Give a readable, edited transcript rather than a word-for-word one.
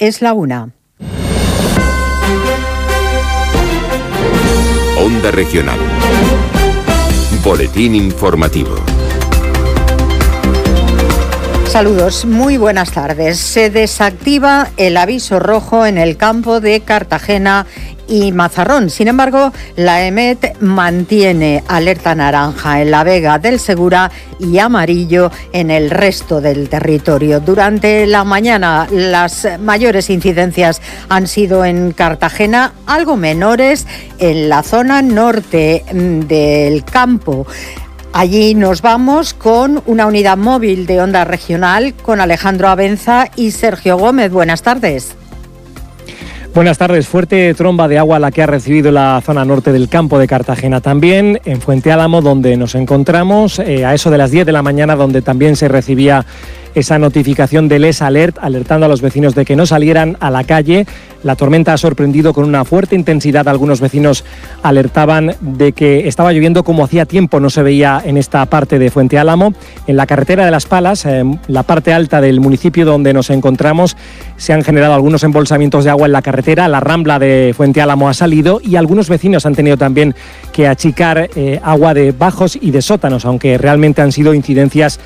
es la 1. Onda Regional. Boletín informativo. Saludos, muy buenas tardes. Se desactiva el aviso rojo en el campo de Cartagena y Mazarrón. Sin embargo, la EMET mantiene alerta naranja en la Vega del Segura y amarillo en el resto del territorio. Durante la mañana, las mayores incidencias han sido en Cartagena, algo menores en la zona norte del campo. Allí nos vamos con una unidad móvil de Onda Regional con Alejandro Abenza y Sergio Gómez. Buenas tardes. Buenas tardes. Fuerte tromba de agua la que ha recibido la zona norte del campo de Cartagena. También en Fuente Álamo, donde nos encontramos, a eso de las 10 de la mañana, donde también se recibía esa notificación del ES Alert, alertando a los vecinos de que no salieran a la calle. La tormenta ha sorprendido con una fuerte intensidad. Algunos vecinos alertaban de que estaba lloviendo como hacía tiempo no se veía en esta parte de Fuente Álamo. En la carretera de Las Palas, la parte alta del municipio donde nos encontramos, se han generado algunos embolsamientos de agua en la carretera. La rambla de Fuente Álamo ha salido y algunos vecinos han tenido también que achicar agua de bajos y de sótanos, aunque realmente han sido incidencias